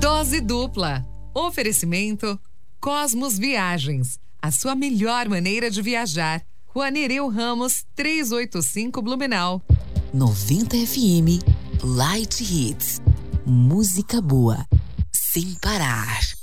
Dose dupla. Oferecimento Cosmos Viagens. A sua melhor maneira de viajar. Rua Nereu Ramos, 385 Blumenau. 90 FM Light Hits. Música boa, sem parar.